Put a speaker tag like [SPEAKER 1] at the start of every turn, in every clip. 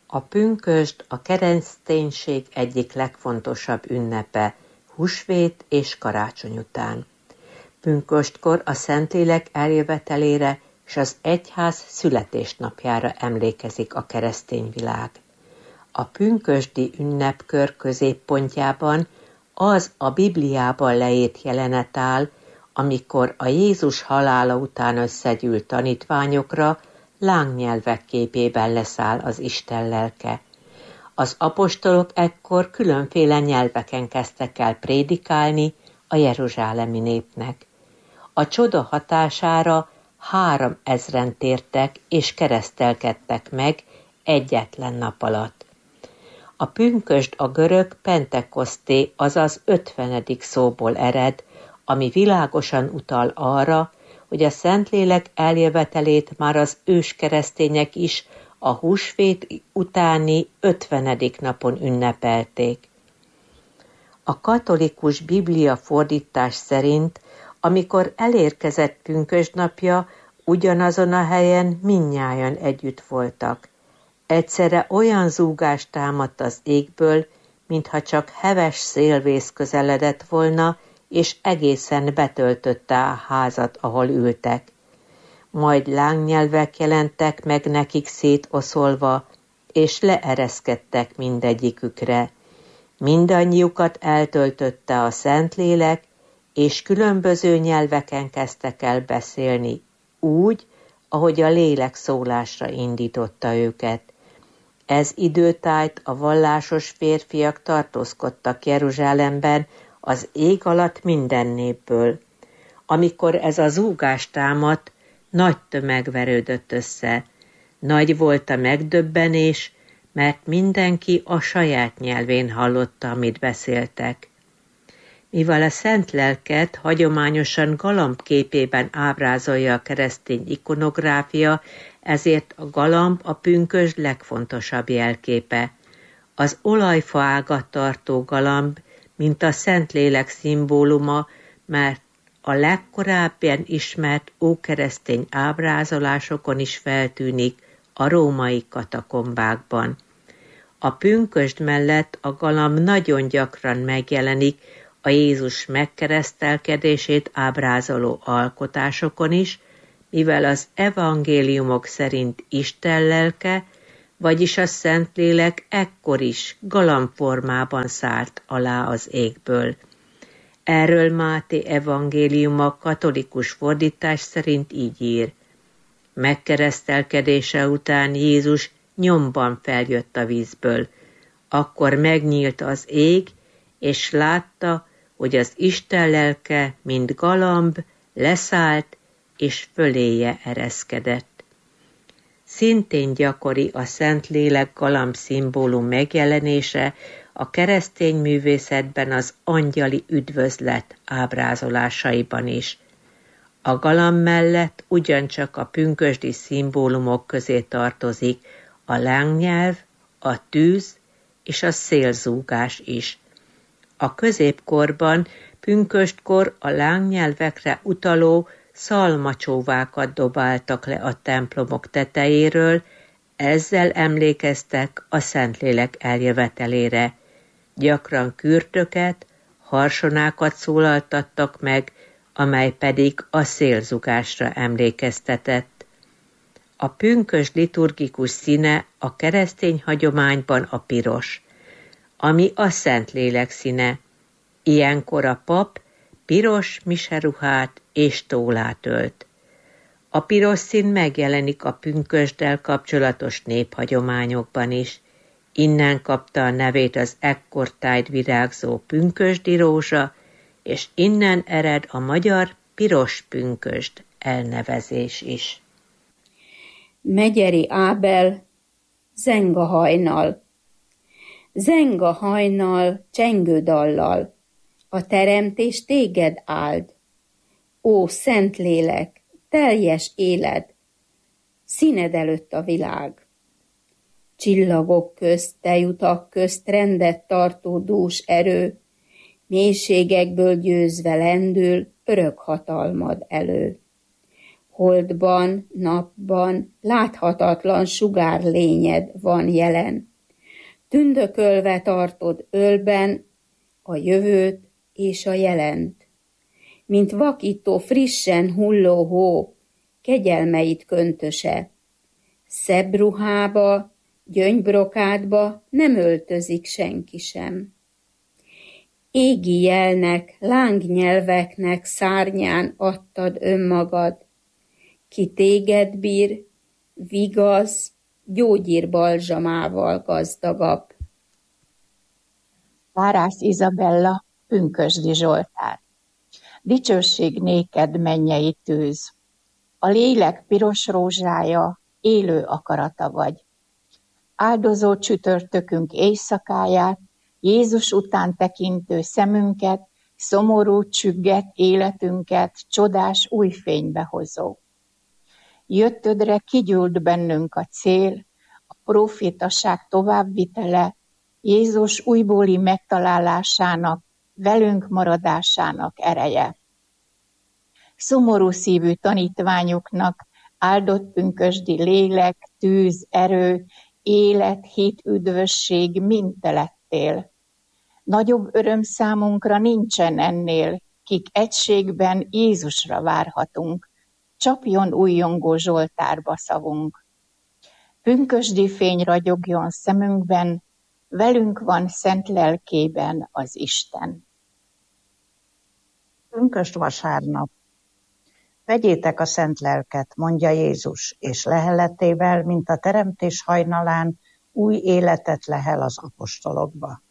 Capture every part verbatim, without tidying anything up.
[SPEAKER 1] A pünkösd a kereszténység egyik legfontosabb ünnepe, húsvét és karácsony után. Pünkösdkor a Szentlélek eljövetelére és az egyház születésnapjára emlékezik a keresztény világ. A pünkösdi ünnepkör középpontjában az a Bibliában leírt jelenet áll, amikor a Jézus halála után összegyűlt tanítványokra lángnyelvek képében leszáll az Isten lelke. Az apostolok ekkor különféle nyelveken kezdtek el prédikálni a jeruzsálemi népnek. A csoda hatására három ezren tértek és keresztelkedtek meg egyetlen nap alatt. A pünkösd a görög pentekoszté, azaz ötvenedik szóból ered, ami világosan utal arra, hogy a Szentlélek eljövetelét már az őskeresztények is a húsvét utáni ötvenedik napon ünnepelték. A katolikus Biblia fordítás szerint, amikor elérkezett pünkösdnapja, ugyanazon a helyen mindnyájan együtt voltak. Egyszerre olyan zúgás támadt az égből, mintha csak heves szélvész közeledett volna, és egészen betöltötte a házat, ahol ültek. Majd lángnyelvek jelentek meg nekik szétoszolva, és leereszkedtek mindegyikükre. Mindannyiukat eltöltötte a Szentlélek, és különböző nyelveken kezdtek el beszélni, úgy, ahogy a lélek szólásra indította őket. Ez időtájt a vallásos férfiak tartózkodtak Jeruzsálemben az ég alatt minden népből. Amikor ez a zúgás támadt, nagy tömeg verődött össze. Nagy volt a megdöbbenés, mert mindenki a saját nyelvén hallotta, amit beszéltek. Mivel a szent lelket hagyományosan galamb képében ábrázolja a keresztény ikonográfia, ezért a galamb a pünkösd legfontosabb jelképe. Az olajfa ágat tartó galamb, mint a Szentlélek szimbóluma, mert a legkorábban ismert ókeresztény ábrázolásokon is feltűnik a római katakombákban. A pünkösd mellett a galamb nagyon gyakran megjelenik a Jézus megkeresztelkedését ábrázoló alkotásokon is, mivel az evangéliumok szerint Isten lelke, vagyis a Szentlélek ekkor is galambformában szállt alá az égből. Erről Máté evangéliuma katolikus fordítás szerint így ír. Megkeresztelkedése után Jézus nyomban feljött a vízből. Akkor megnyílt az ég, és látta, hogy az Isten lelke, mint galamb, leszállt, és föléje ereszkedett. Szintén gyakori a Szentlélek galamb szimbólum megjelenése a keresztény művészetben az angyali üdvözlet ábrázolásaiban is. A galamb mellett ugyancsak a pünkösdi szimbólumok közé tartozik a lángnyelv, a tűz és a szélzúgás is. A középkorban pünkösdkor a lángnyelvekre utaló szalmacsóvákat dobáltak le a templomok tetejéről, ezzel emlékeztek a Szentlélek eljövetelére. Gyakran kürtöket, harsonákat szólaltattak meg, amely pedig a szélzugásra emlékeztetett. A pünkösd liturgikus színe a keresztény hagyományban a piros, ami a Szentlélek színe. Ilyenkor a pap piros miseruhát és tólát ölt. A piros szín megjelenik a pünkösddel kapcsolatos néphagyományokban is. Innen kapta a nevét az ekkortájt virágzó pünkösdi rózsa, és innen ered a magyar piros pünkösd elnevezés is.
[SPEAKER 2] Megyeri Ábel, Zenga hajnal. Zenga hajnal csengő dallal, a teremtés téged áld. Ó, Szentlélek, teljes éled, színed előtt a világ. Csillagok közt, tejutak közt rendet tartó dús erő, mélységekből győzve lendül örök hatalmad elő. Holdban, napban láthatatlan sugárlényed van jelen. Tündökölve tartod ölben a jövőt és a jelent. Mint vakító frissen hulló hó, kegyelmeid köntöse. Szebb ruhába, gyöngyrbrokádba nem öltözik senki sem. Égi jelnek, lángnyelveknek szárnyán adtad önmagad. Ki téged bír, vigaz, gyógyírbalzsamával gazdagabb.
[SPEAKER 3] Várász Izabella, Pünkösdi Zsoltár. Dicsőség néked, mennyei tűz! A lélek piros rózsája, élő akarata vagy. Áldozó csütörtökünk éjszakáját, Jézus után tekintő szemünket, szomorú csügget életünket csodás új fénybe hozó. Jöttödre kigyűlt bennünk a cél, a profétaság továbbvitele, Jézus újbóli megtalálásának, velünk maradásának ereje. Szomorú szívű tanítványoknak áldott pünkösdi lélek, tűz, erő, élet, hit, üdvösség mind te lettél. Nagyobb öröm számunkra nincsen ennél, kik egységben Jézusra várhatunk, csapjon újjongó Zsoltárba szavunk. Pünkösdi fény ragyogjon szemünkben, velünk van szent lelkében az Isten.
[SPEAKER 4] Pünkösd vasárnap. Vegyétek a szent lelket, mondja Jézus, és leheletével, mint a teremtés hajnalán, új életet lehel az apostolokba.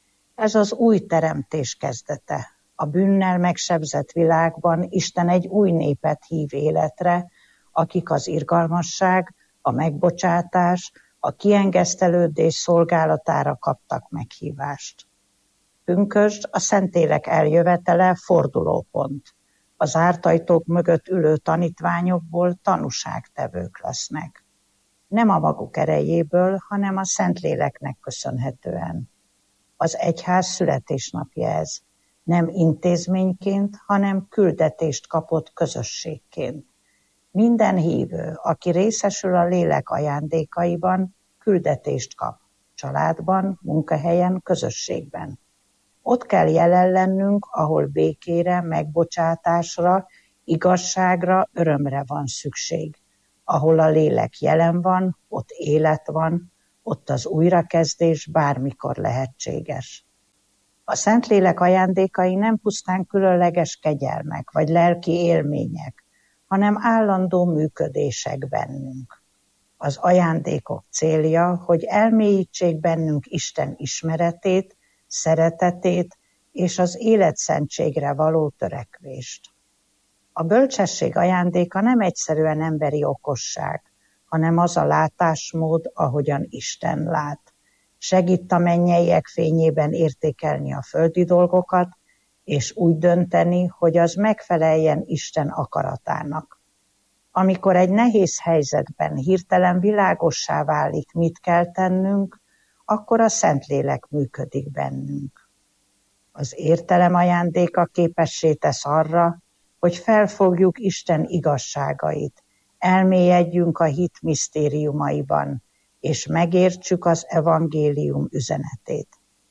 [SPEAKER 4] Ez az új teremtés kezdete. A bűnnel megsebzett világban Isten egy új népet hív életre, akik az irgalmasság, a megbocsátás, a kiengesztelődés szolgálatára kaptak meghívást. Pünkösd a Szentlélek eljövetele fordulópont. A zárt ajtók mögött ülő tanítványokból tanúságtevők lesznek. Nem a maguk erejéből, hanem a Szentléleknek köszönhetően. Az egyház születésnapja ez. Nem intézményként, hanem küldetést kapott közösségként. Minden hívő, aki részesül a lélek ajándékaiban, küldetést kap. Családban, munkahelyen, közösségben. Ott kell jelen lennünk, ahol békére, megbocsátásra, igazságra, örömre van szükség. Ahol a lélek jelen van, ott élet van, ott az újrakezdés bármikor lehetséges. A Szentlélek ajándékai nem pusztán különleges kegyelmek vagy lelki élmények, hanem állandó működések bennünk. Az ajándékok célja, hogy elmélyítsék bennünk Isten ismeretét, szeretetét és az életszentségre való törekvést. A bölcsesség ajándéka nem egyszerűen emberi okosság, hanem az a látásmód, ahogyan Isten lát. Segít a mennyeiek fényében értékelni a földi dolgokat, és úgy dönteni, hogy az megfeleljen Isten akaratának. Amikor egy nehéz helyzetben hirtelen világossá válik, mit kell tennünk, akkor a Szentlélek működik bennünk. Az értelem ajándéka képessé tesz arra, hogy felfogjuk Isten igazságait, elmélyedjünk a hit misztériumaiban, és megértsük az evangélium üzenetét.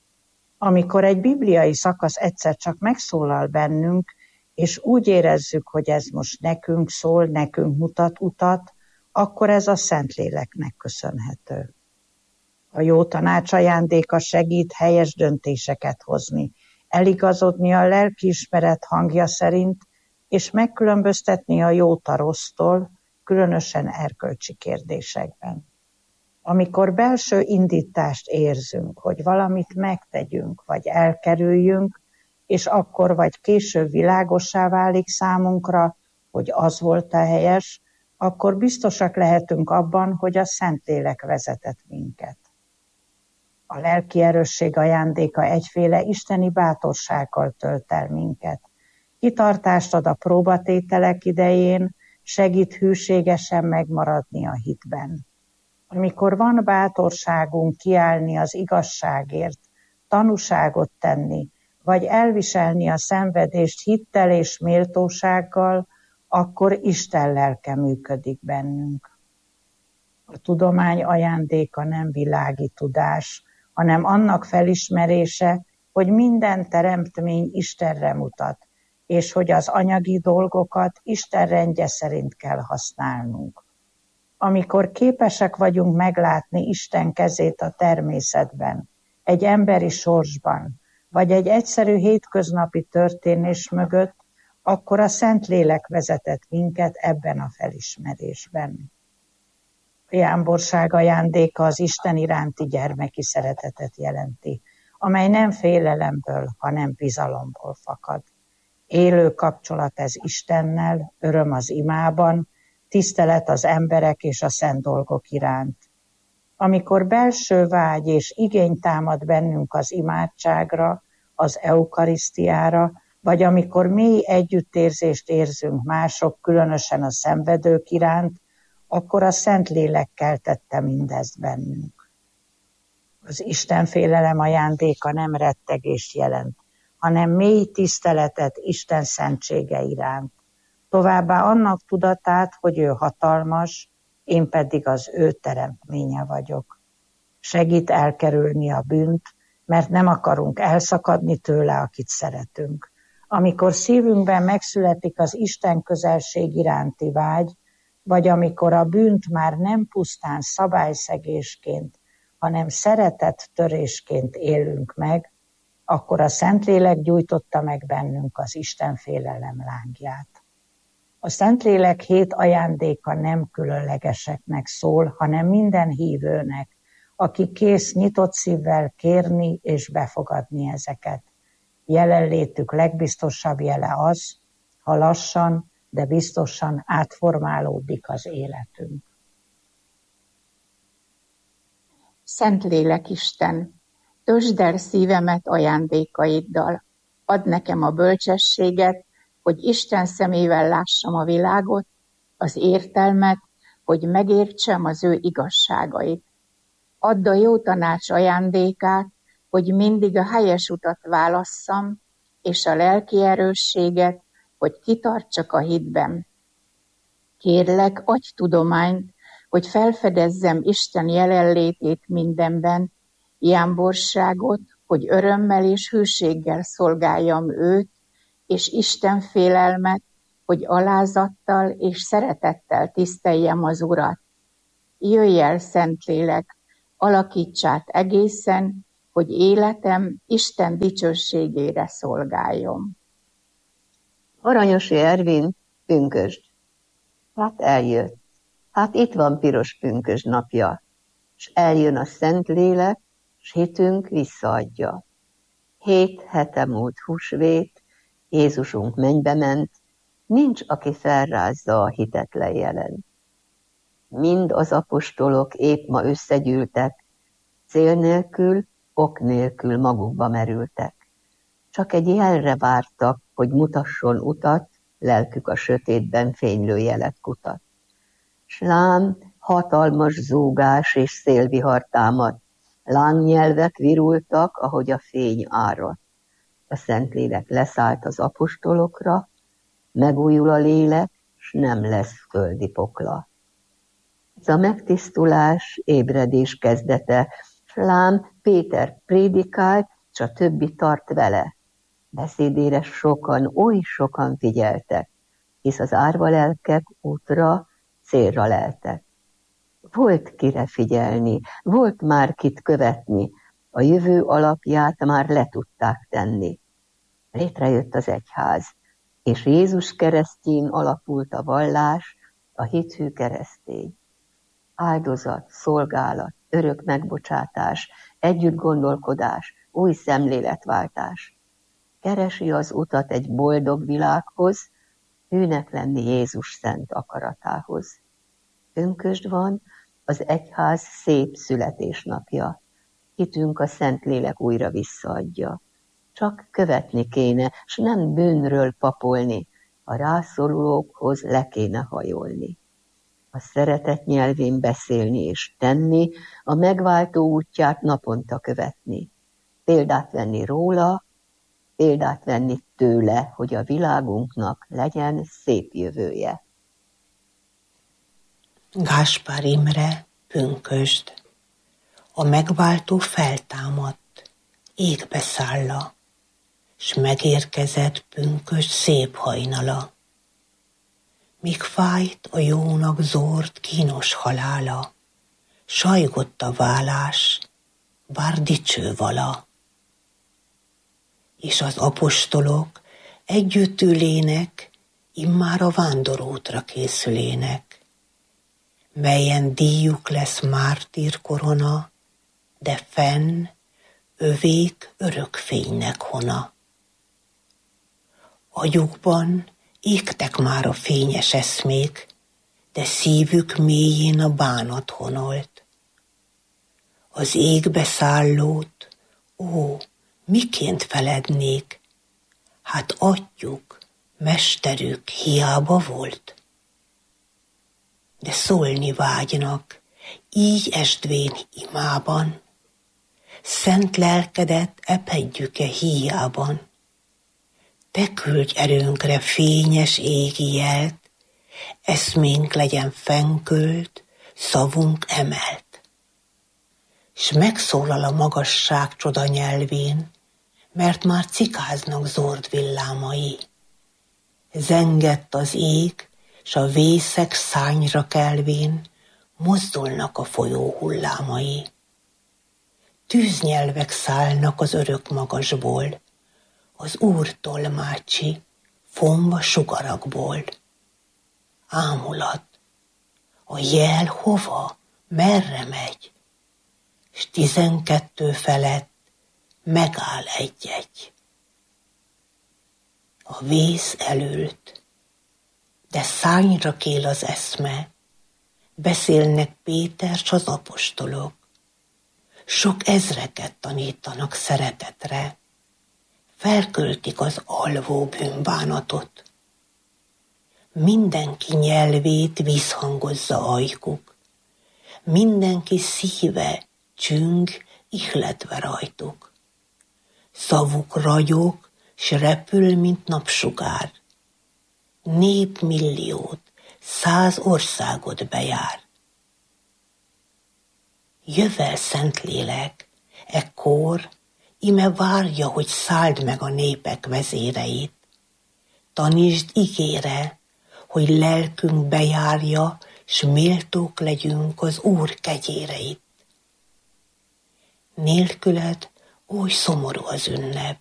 [SPEAKER 4] Amikor egy bibliai szakasz egyszer csak megszólal bennünk, és úgy érezzük, hogy ez most nekünk szól, nekünk mutat utat, akkor ez a Szentléleknek köszönhető. A jó tanács ajándéka segít helyes döntéseket hozni, eligazodni a lelkiismeret hangja szerint, és megkülönböztetni a jót a rossztól, különösen erkölcsi kérdésekben. Amikor belső indítást érzünk, hogy valamit megtegyünk, vagy elkerüljünk, és akkor vagy később világossá válik számunkra, hogy az volt a helyes, akkor biztosak lehetünk abban, hogy a Szentlélek vezetett minket. A lelki erősség ajándéka egyféle isteni bátorsággal tölt el minket. Kitartást ad a próbatételek idején, segít hűségesen megmaradni a hitben. Amikor van bátorságunk kiállni az igazságért, tanúságot tenni, vagy elviselni a szenvedést hittel és méltósággal, akkor Isten lelke működik bennünk. A tudomány ajándéka nem világi tudás, hanem annak felismerése, hogy minden teremtmény Istenre mutat, és hogy az anyagi dolgokat Isten rendje szerint kell használnunk. Amikor képesek vagyunk meglátni Isten kezét a természetben, egy emberi sorsban, vagy egy egyszerű hétköznapi történés mögött, akkor a Szentlélek vezetett minket ebben a felismerésben. A jámborság ajándéka az Isten iránti gyermeki szeretetet jelenti, amely nem félelemből, hanem bizalomból fakad. Élő kapcsolat ez Istennel, öröm az imában, tisztelet az emberek és a szent dolgok iránt. Amikor belső vágy és igény támad bennünk az imádságra, az eukarisztiára, vagy amikor mély együttérzést érzünk mások, különösen a szenvedők iránt, akkor a Szentlélek keltette mindezt bennünk. Az Istenfélelem ajándéka nem rettegést jelent, hanem mély tiszteletet Isten szentsége iránt. Továbbá annak tudatát, hogy ő hatalmas, én pedig az ő teremtménye vagyok. Segít elkerülni a bűnt, mert nem akarunk elszakadni tőle, akit szeretünk. Amikor szívünkben megszületik az Isten közelség iránti vágy, vagy amikor a bűnt már nem pusztán szabályszegésként, hanem szeretettörésként élünk meg, akkor a Szentlélek gyújtotta meg bennünk az Istenfélelem lángját. A Szentlélek hét ajándéka nem különlegeseknek szól, hanem minden hívőnek, aki kész nyitott szívvel kérni és befogadni ezeket. Jelenlétük legbiztosabb jele az, ha lassan, de biztosan átformálódik az életünk.
[SPEAKER 3] Szentlélek Isten, töltsd el szívemet ajándékaiddal, add nekem a bölcsességet, hogy Isten szemével lássam a világot, az értelmet, hogy megértsem az ő igazságait. Add a jó tanács ajándékát, hogy mindig a helyes utat válasszam, és a lelki erősséget, hogy kitartsak a hitben. Kérlek, adj tudományt, hogy felfedezzem Isten jelenlétét mindenben, jámborságot, hogy örömmel és hűséggel szolgáljam őt, és Isten félelmet, hogy alázattal és szeretettel tiszteljem az Urat. Jöjj el, Szentlélek, alakíts át egészen, hogy életem Isten dicsőségére szolgáljon.
[SPEAKER 5] Aranyosi Ervin, pünkösd. Hát eljött. Hát itt van piros pünkösd napja, s eljön a Szentlélek, s hitünk visszaadja. Hét hete múlt húsvét, Jézusunk mennybe ment, nincs, aki felrázza a hitetlen jelent. Mind az apostolok épp ma összegyűltek, cél nélkül, ok nélkül magukba merültek. Csak egy jelre vártak, hogy mutasson utat, lelkük a sötétben fénylő jelet kutat. S lám, hatalmas zúgás és szélvihar támadt, lángnyelvek virultak, ahogy a fény áradt. A Szentlélek leszállt az apostolokra, megújul a lélek, s nem lesz földi pokla. Ez a megtisztulás, ébredés kezdete, s lám Péter prédikált, s a többi tart vele. Beszédére sokan, oly sokan figyeltek, hisz az árva lelkek útra, célra leltek. Volt kire figyelni, volt már kit követni, a jövő alapját már le tudták tenni. Létrejött az egyház, és Jézus keresztjén alapult a vallás, a hithű keresztény. Áldozat, szolgálat, örök megbocsátás, együttgondolkodás, új szemléletváltás. Keresi az utat egy boldog világhoz, hűnek lenni Jézus szent akaratához. Pünkösd van, az egyház szép születésnapja. Hitünk a Szentlélek újra visszaadja. Csak követni kéne, s nem bűnről papolni, a rászorulókhoz le kéne hajolni. A szeretet nyelvén beszélni és tenni, a megváltó útját naponta követni. Példát venni róla, példát venni tőle, hogy a világunknak legyen szép jövője.
[SPEAKER 6] Gáspár Imre, pünkösd. A megváltó feltámadt, égbe szálla, s megérkezett pünkösd szép hajnala. Míg fájt a jónak zord kínos halála, sajgott a válás, bár dicső vala. És az apostolok együtt ülének, immár a vándorútra készülének, melyen díjuk lesz mártír korona, de fenn övék örök fénynek hona. Agyukban égtek már a fényes eszmék, de szívük mélyén a bánat honolt. Az égbe szállót, ó, miként felednék, hát atyjuk, mesterük hiába volt. De szólni vágynak, így esdvén imában, szent lelkedet epedjük-e híjában. Te küldj erőnkre fényes égi jelt, eszménk legyen fennkölt, szavunk emelt. S megszólal a magasság csoda nyelvén, mert már cikáznak zord villámai. Zengett az ég, s a vészek szányra kelvén mozdulnak a folyó hullámai. Tűznyelvek szállnak az örök magasból, az Úr tolmácsi, fonva sugarakból. Ámulat, a jel hova, merre megy, s tizenkettő felett megáll egy-egy. A vész elült, de szányra kél az eszme, beszélnek Péter s az apostolok, sok ezreket tanítanak szeretetre, felköltik az alvó bűnbánatot. Mindenki nyelvét visszhangozza ajkuk, mindenki szíve csüng, ihletve rajtuk. Szavuk ragyog, s repül, mint napsugár. Népmilliót, száz országot bejár. Jövel, Szentlélek, ekkor ime várja, hogy szálld meg a népek vezéreit. Tanítsd igére, hogy lelkünk bejárja, s méltók legyünk az Úr kegyéreit. Nélküled oly szomorú az ünnep,